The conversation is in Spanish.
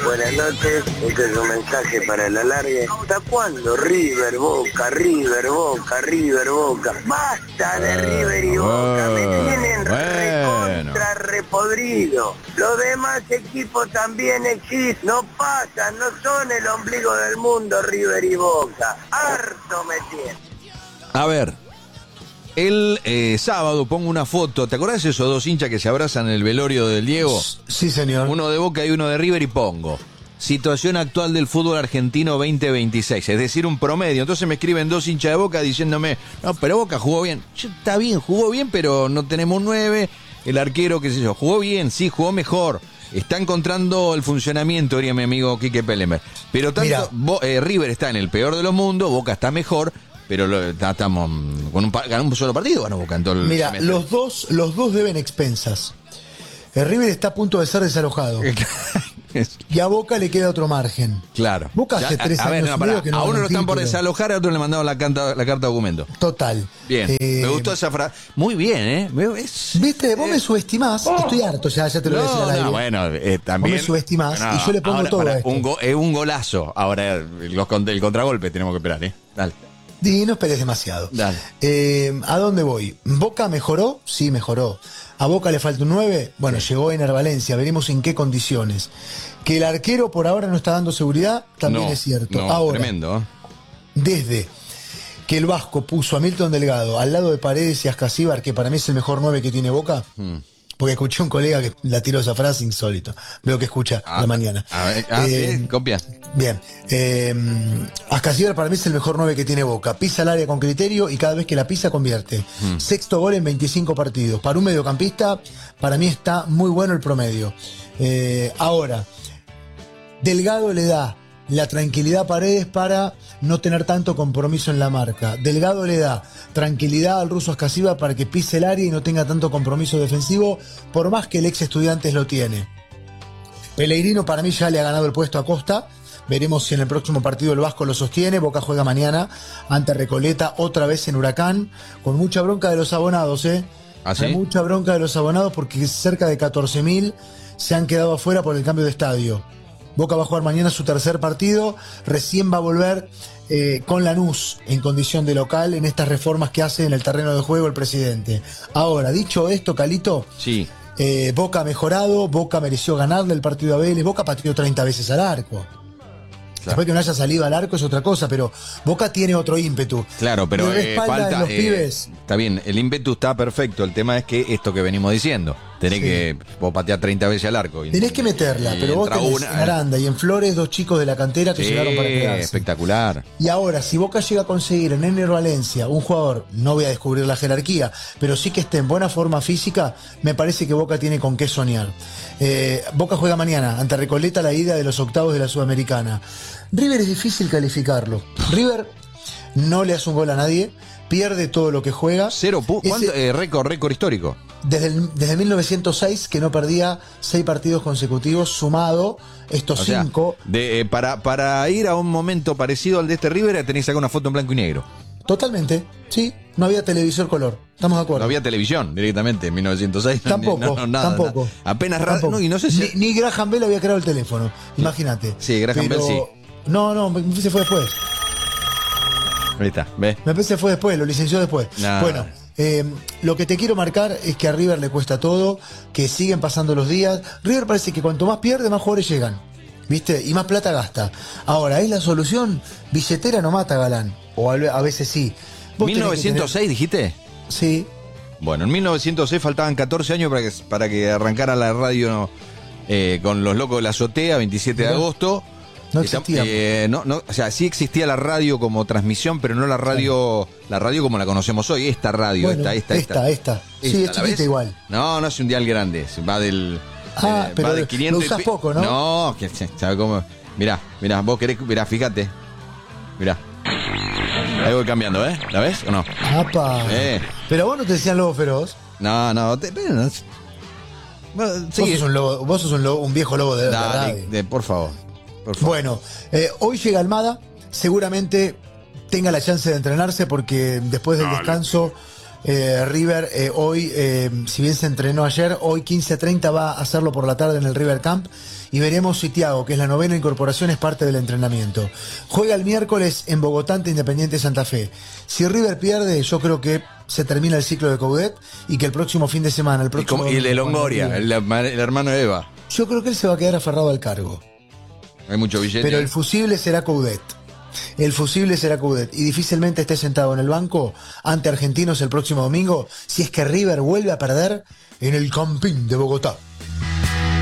Buenas noches, este es un mensaje para el alargue. ¿Hasta cuándo River, Boca, River, Boca, River, Boca? ¡Basta de River y Boca! Me tienen recontra repodrido. Los demás equipos también existen, no pasan, no son el ombligo del mundo River y Boca. Harto me tienen. A ver, el sábado pongo una foto. ¿Te acordás de esos dos hinchas que se abrazan en el velorio del Diego? Sí, señor. Uno de Boca y uno de River, y pongo situación actual del fútbol argentino 2026, es decir, un promedio. Entonces me escriben dos hinchas de Boca diciéndome, no, pero Boca jugó bien. Está bien, jugó bien, pero no tenemos 9. El arquero, qué sé yo, jugó bien, sí, jugó mejor. Está encontrando el funcionamiento, diría mi amigo Quique Pellemer. Pero tanto River está en el peor de los mundos, Boca está mejor. Pero estamos con ganó un solo partido, ganó Boca en todo el Mira, semestre. los dos deben expensas. El River está a punto de ser desalojado. Y a Boca le queda otro margen. Claro. Boca hace 3 años pará. que no a uno gana lo están por título. desalojar, a otro le mandaron la carta documento. Total. Bien, me gustó esa frase. Muy bien, ¿eh? Viste, vos me subestimás. Estoy harto, ya te lo voy a decir al aire. Bueno, también. Vos me subestimás y yo le pongo ahora, todo a esto. Es un golazo. Ahora, el contragolpe tenemos que esperar, ¿eh? Dale. Y no esperes demasiado. Dale. ¿A dónde voy? ¿Boca mejoró? Sí, mejoró. ¿A Boca le falta un 9? Bueno, sí. Llegó Ener Valencia, veremos en qué condiciones. Que el arquero por ahora no está dando seguridad, también es cierto. Ahora, tremendo, ¿eh? Desde que el Vasco puso a Milton Delgado al lado de Paredes y Ascasíbar, que para mí es el mejor 9 que tiene Boca, porque escuché un colega que la tiró esa frase insólito. Veo que escucha la mañana. ¿Sí? Copia. Bien. Ascasíbar para mí es el mejor 9 que tiene Boca. Pisa el área con criterio y cada vez que la pisa convierte. Sexto gol en 25 partidos. Para un mediocampista, para mí está muy bueno el promedio. Ahora, Delgado le da la tranquilidad a Paredes para no tener tanto compromiso en la marca. Delgado le da tranquilidad al ruso Ascasíbar para que pise el área y no tenga tanto compromiso defensivo, por más que el ex Estudiantes lo tiene. Pellegrino para mí ya le ha ganado el puesto a Costa. Veremos si en el próximo partido el Vasco lo sostiene. Boca juega mañana ante Recoleta, otra vez en Huracán, con mucha bronca de los abonados, ¿eh? ¿Ah, sí? Hay mucha bronca de los abonados porque cerca de 14.000 se han quedado afuera por el cambio de estadio. Boca va a jugar mañana su tercer partido, recién va a volver con Lanús en condición de local en estas reformas que hace en el terreno de juego el presidente. Ahora, dicho esto, Calito, sí. Boca ha mejorado, Boca mereció ganarle el partido a Vélez, Boca pateó 30 veces al arco. Claro. Después que no haya salido al arco es otra cosa, pero Boca tiene otro ímpetu. Claro, pero falta. Los pibes. Está bien, el ímpetu está perfecto. El tema es que esto que venimos diciendo, tenés que vos patear 30 veces al arco. Tenés que meterla, pero vos tenés en Aranda y en Flores 2 chicos de la cantera que llegaron para quedarse. Espectacular. Y ahora, si Boca llega a conseguir en Ener Valencia un jugador, no voy a descubrir la jerarquía, pero sí que esté en buena forma física, me parece que Boca tiene con qué soñar. Boca juega mañana ante Recoleta la ida de los octavos de la Sudamericana. River es difícil calificarlo. River no le hace un gol a nadie, pierde todo lo que juega. Récord histórico. Desde 1906 que no perdía 6 partidos consecutivos, sumado estos 5. Para ir a un momento parecido al de este River tenés que sacar una foto en blanco y negro. Totalmente, sí. No había televisor color, estamos de acuerdo. No había televisión directamente en 1906. Tampoco, tampoco. Apenas radio. No, y no sé si... ni Graham Bell había creado el teléfono, imagínate. Sí, Graham Bell sí. No, se fue después. Ahí está, ¿ves? Me parece que fue después, lo licenció después. Nah. Bueno, lo que te quiero marcar es que a River le cuesta todo, que siguen pasando los días. River parece que cuanto más pierde, más jugadores llegan, ¿viste? Y más plata gasta. Ahora, ¿es la solución? Billetera no mata, Galán. O a veces sí. ¿1906 dijiste? Sí. Bueno, en 1906 faltaban 14 años para que arrancara la radio con Los Locos de la Azotea, 27 de agosto. No existía. O sea, sí existía la radio como transmisión, pero no la radio como la conocemos hoy. Esta radio, bueno, esta. Sí, es chiquita igual. No es un dial grande. Va del. Pero va de 500 lo usás poco, ¿no? No, ¿sabe cómo? Mirá, vos querés. Mirá, fíjate. Mirá. Ahí voy cambiando, ¿eh? ¿La ves o no? ¡Apa! Pero vos no te decían lobo feroz. No. Sí. Vos sos un viejo lobo de radio. Por favor. Bueno, hoy llega Almada, seguramente tenga la chance de entrenarse porque después del descanso River hoy, si bien se entrenó ayer, hoy 15:30 va a hacerlo por la tarde en el River Camp y veremos si Thiago, que es la novena incorporación, es parte del entrenamiento. Juega el miércoles en Bogotá ante Independiente Santa Fe. Si River pierde, yo creo que se termina el ciclo de Coudet y que el próximo fin de semana, y el de Longoria, el hermano de Eva. Yo creo que él se va a quedar aferrado al cargo. Hay mucho billete. Pero el fusible será Coudet. El fusible será Coudet. Y difícilmente esté sentado en el banco ante Argentinos el próximo domingo si es que River vuelve a perder en el Campín de Bogotá.